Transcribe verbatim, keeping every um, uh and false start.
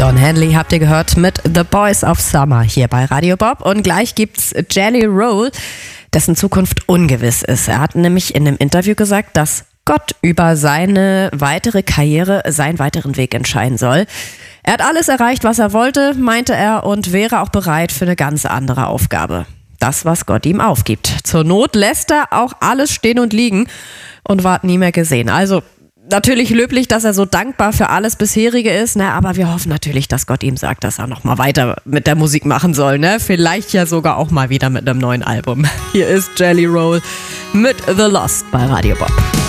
Don Henley habt ihr gehört mit The Boys of Summer hier bei Radio Bob. Und gleich gibt's Jelly Roll, dessen Zukunft ungewiss ist. Er hat nämlich in einem Interview gesagt, dass Gott über seine weitere Karriere, seinen weiteren Weg entscheiden soll. Er hat alles erreicht, was er wollte, meinte er, und wäre auch bereit für eine ganz andere Aufgabe. Das, was Gott ihm aufgibt. Zur Not lässt er auch alles stehen und liegen und ward nie mehr gesehen. Also natürlich löblich, dass er so dankbar für alles bisherige ist, ne? Aber wir hoffen natürlich, dass Gott ihm sagt, dass er noch mal weiter mit der Musik machen soll, ne? Vielleicht ja sogar auch mal wieder mit einem neuen Album. Hier ist Jelly Roll mit The Lost bei Radio Bob.